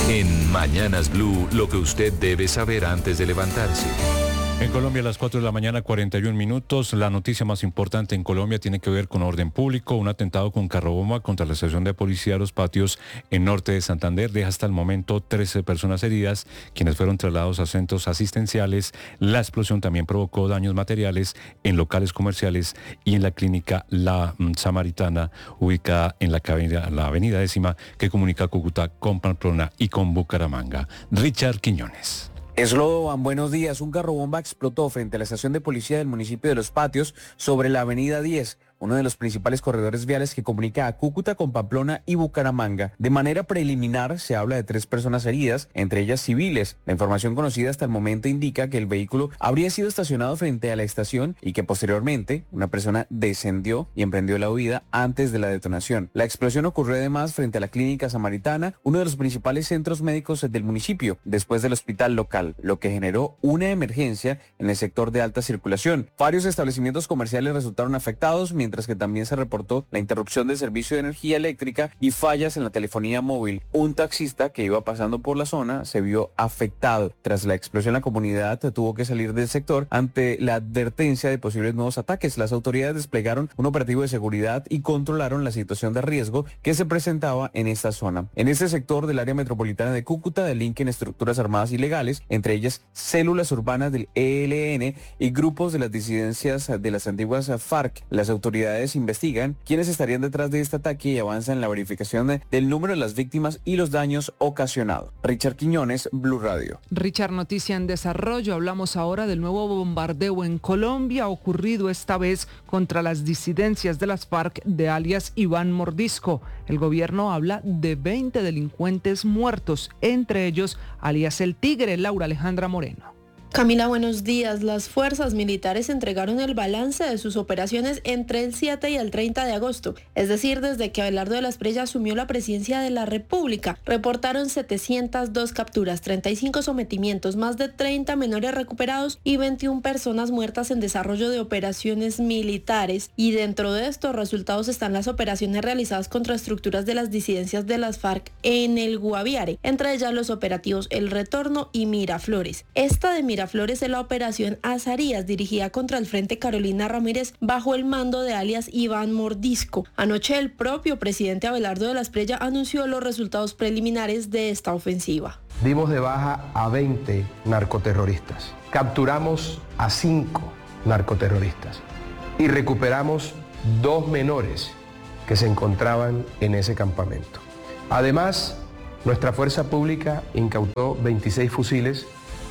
En Mañanas Blue, lo que usted debe saber antes de levantarse. En Colombia a las 4 de la mañana, 41 minutos. La noticia más importante en Colombia tiene que ver con orden público. Un atentado con carrobomba contra la estación de policía de Los Patios en norte de Santander deja hasta el momento 13 personas heridas, quienes fueron trasladados a centros asistenciales. La explosión también provocó daños materiales en locales comerciales y en la clínica La Samaritana, ubicada en la avenida décima que comunica Cúcuta con Pamplona y con Bucaramanga. Richard Quiñones. Eslodovan, buenos días. Un carrobomba explotó frente a la estación de policía del municipio de Los Patios sobre la avenida 10, uno de los principales corredores viales que comunica a Cúcuta con Pamplona y Bucaramanga. De manera preliminar se habla de 3 personas heridas, entre ellas civiles. La información conocida hasta el momento indica que el vehículo habría sido estacionado frente a la estación y que posteriormente una persona descendió y emprendió la huida antes de la detonación. La explosión ocurrió además frente a la clínica Samaritana, uno de los principales centros médicos del municipio, después del hospital local, lo que generó una emergencia en el sector de alta circulación. Varios establecimientos comerciales resultaron afectados, mientras que también se reportó la interrupción del servicio de energía eléctrica y fallas en la telefonía móvil. Un taxista que iba pasando por la zona se vio afectado. Tras la explosión, la comunidad tuvo que salir del sector ante la advertencia de posibles nuevos ataques. Las autoridades desplegaron un operativo de seguridad y controlaron la situación de riesgo que se presentaba en esta zona. En este sector del área metropolitana de Cúcuta delinquen estructuras armadas ilegales, entre ellas células urbanas del ELN y grupos de las disidencias de las antiguas FARC. Las autoridades investigan quiénes estarían detrás de este ataque y avanzan en la verificación del número de las víctimas y los daños ocasionados. Richard Quiñones, Blue Radio. Richard, noticia en desarrollo. Hablamos ahora del nuevo bombardeo en Colombia, ocurrido esta vez contra las disidencias de las FARC de alias Iván Mordisco. El gobierno habla de 20 delincuentes muertos, entre ellos alias El Tigre. Laura Alejandra Moreno. Camila, buenos días. Las fuerzas militares entregaron el balance de sus operaciones entre el 7 y el 30 de agosto, es decir, desde que Abelardo de la Espriella asumió la presidencia de la República. Reportaron 702 capturas, 35 sometimientos, más de 30 menores recuperados y 21 personas muertas en desarrollo de operaciones militares. Y dentro de estos resultados están las operaciones realizadas contra estructuras de las disidencias de las FARC en el Guaviare, entre ellas los operativos El Retorno y Miraflores. Esta de Miraflores es la operación Azarías, dirigida contra el Frente Carolina Ramírez bajo el mando de alias Iván Mordisco. Anoche el propio presidente Abelardo de la Espriella anunció los resultados preliminares de esta ofensiva. Dimos de baja a 20 narcoterroristas, capturamos a 5 narcoterroristas y recuperamos 2 menores que se encontraban en ese campamento. Además, nuestra fuerza pública incautó 26 fusiles,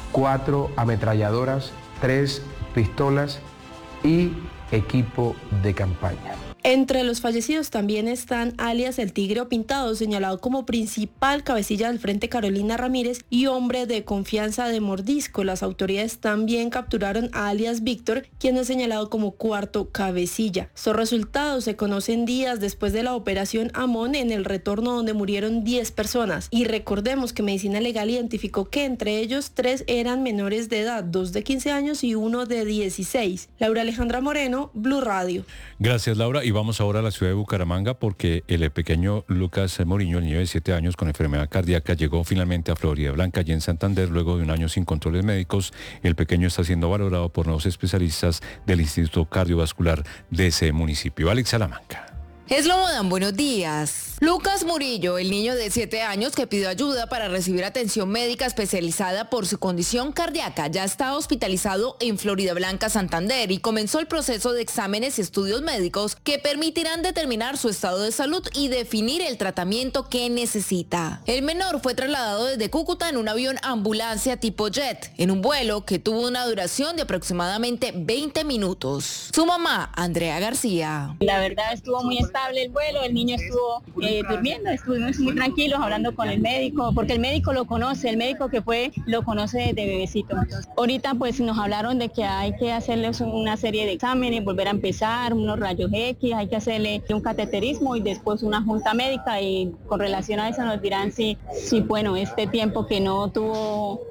4 ametralladoras, 3 pistolas y equipo de campaña. Entre los fallecidos también están alias El Tigre o Pintado, señalado como principal cabecilla del Frente Carolina Ramírez y hombre de confianza de Mordisco. Las autoridades también capturaron a alias Víctor, quien es señalado como cuarto cabecilla. Estos resultados se conocen días después de la operación Amón en El Retorno, donde murieron 10 personas. Y recordemos que Medicina Legal identificó que entre ellos 3 eran menores de edad, 2 de 15 años y 1 de 16. Laura Alejandra Moreno, Blue Radio. Gracias, Laura. Y vamos ahora a la ciudad de Bucaramanga porque el pequeño Lucas Moriño, el niño de 7 años con enfermedad cardíaca, llegó finalmente a Florida Blanca y en Santander luego de un año sin controles médicos. El pequeño está siendo valorado por nuevos especialistas del Instituto Cardiovascular de ese municipio. Alex Salamanca. Eslobodan, buenos días. Lucas Murillo, el niño de 7 años que pidió ayuda para recibir atención médica especializada por su condición cardíaca, ya está hospitalizado en Florida Blanca, Santander, y comenzó el proceso de exámenes y estudios médicos que permitirán determinar su estado de salud y definir el tratamiento que necesita. El menor fue trasladado desde Cúcuta en un avión ambulancia tipo jet, en un vuelo que tuvo una duración de aproximadamente 20 minutos. Su mamá, Andrea García. La verdad estuvo muy estable el vuelo, el niño estuvo durmiendo, estuvimos muy tranquilos hablando con el médico, porque el médico lo conoce, el médico que fue lo conoce desde bebecito. Ahorita pues nos hablaron de que hay que hacerles una serie de exámenes, volver a empezar, unos rayos X, hay que hacerle un cateterismo y después una junta médica, y con relación a eso nos dirán si bueno, este tiempo que no tuvo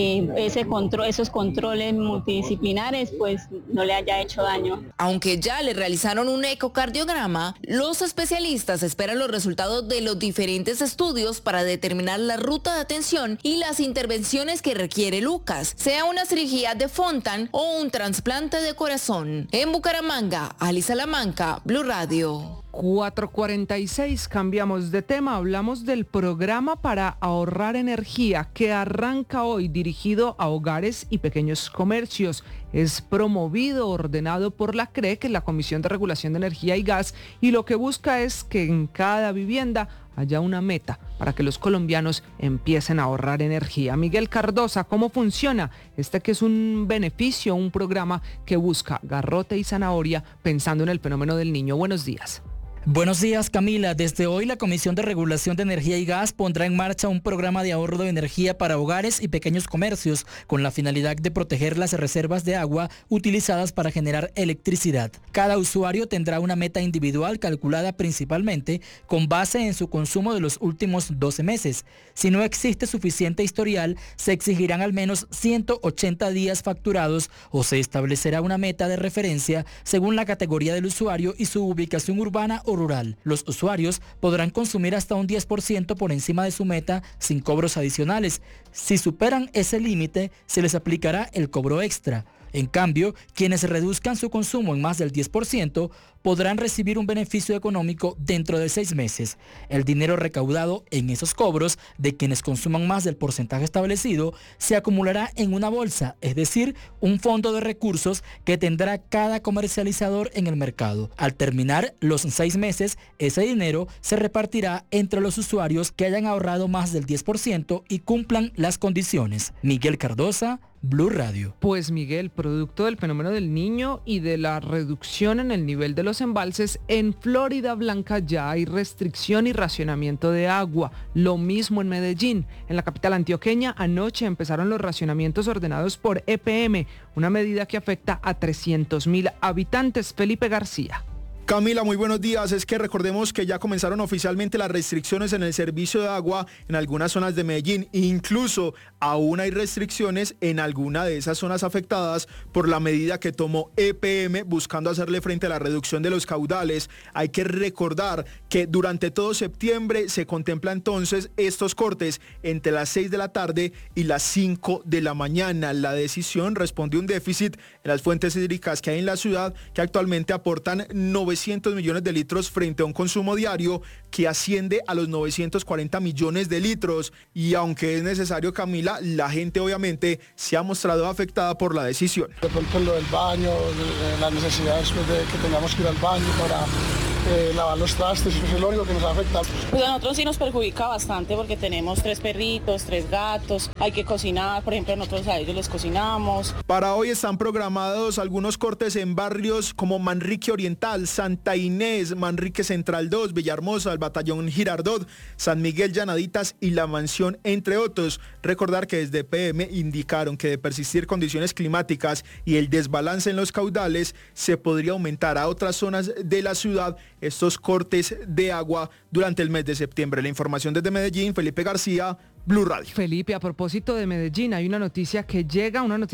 esos controles multidisciplinares, pues no le haya hecho daño. Aunque ya le realizaron un ecocardiograma, Los especialistas esperan los resultados de los diferentes estudios para determinar la ruta de atención y las intervenciones que requiere Lucas, sea una cirugía de Fontan o un trasplante de corazón. En Bucaramanga, Ali Salamanca, Blue Radio. 4:46, cambiamos de tema, hablamos del programa para ahorrar energía que arranca hoy, dirigido a hogares y pequeños comercios. Es promovido, ordenado por la CRE, que es la Comisión de Regulación de Energía y Gas, y lo que busca es que en cada vivienda haya una meta para que los colombianos empiecen a ahorrar energía. Miguel Cardosa, ¿cómo funciona? Que es un beneficio, un programa que busca garrote y zanahoria pensando en el fenómeno del niño. Buenos días. Buenos días, Camila. Desde hoy la Comisión de Regulación de Energía y Gas pondrá en marcha un programa de ahorro de energía para hogares y pequeños comercios con la finalidad de proteger las reservas de agua utilizadas para generar electricidad. Cada usuario tendrá una meta individual calculada principalmente con base en su consumo de los últimos 12 meses. Si no existe suficiente historial, se exigirán al menos 180 días facturados o se establecerá una meta de referencia según la categoría del usuario y su ubicación urbana o rural. Los usuarios podrán consumir hasta un 10% por encima de su meta sin cobros adicionales. Si superan ese límite, se les aplicará el cobro extra. En cambio, quienes reduzcan su consumo en más del 10% podrán recibir un beneficio económico dentro de 6 meses. El dinero recaudado en esos cobros de quienes consuman más del porcentaje establecido se acumulará en una bolsa, es decir, un fondo de recursos que tendrá cada comercializador en el mercado. Al terminar los 6 meses, ese dinero se repartirá entre los usuarios que hayan ahorrado más del 10% y cumplan las condiciones. Miguel Cardosa, Blue Radio. Pues Miguel, producto del fenómeno del niño y de la reducción en el nivel de los embalses, en Florida Blanca ya hay restricción y racionamiento de agua. Lo mismo en Medellín. En la capital antioqueña anoche empezaron los racionamientos ordenados por EPM, una medida que afecta a 300.000 habitantes. Felipe García. Camila, muy buenos días. Es que recordemos que ya comenzaron oficialmente las restricciones en el servicio de agua en algunas zonas de Medellín. Incluso aún hay restricciones en alguna de esas zonas afectadas por la medida que tomó EPM buscando hacerle frente a la reducción de los caudales. Hay que recordar que durante todo septiembre se contempla entonces estos cortes entre las 6 de la tarde y las 5 de la mañana. La decisión responde a un déficit en las fuentes hídricas que hay en la ciudad, que actualmente aportan 900 millones de litros frente a un consumo diario que asciende a los 940 millones de litros. Y aunque es necesario, Camila, la gente obviamente se ha mostrado afectada por la decisión. De pronto lo del baño, las necesidades de que tengamos que ir al baño para lavar los trastes, eso es lo único que nos afecta. Pues a nosotros sí nos perjudica bastante porque tenemos 3 perritos, 3 gatos, hay que cocinar, por ejemplo nosotros a ellos les cocinamos. Para hoy están programados algunos cortes en barrios como Manrique Oriental, Santa Inés, Manrique Central 2, Villahermosa, el Batallón Girardot, San Miguel Llanaditas y La Mansión, entre otros. Recordar que desde PM indicaron que de persistir condiciones climáticas y el desbalance en los caudales, se podría aumentar a otras zonas de la ciudad estos cortes de agua durante el mes de septiembre. La información desde Medellín, Felipe García, Blue Radio. Felipe, a propósito de Medellín, hay una noticia que llega, una noticia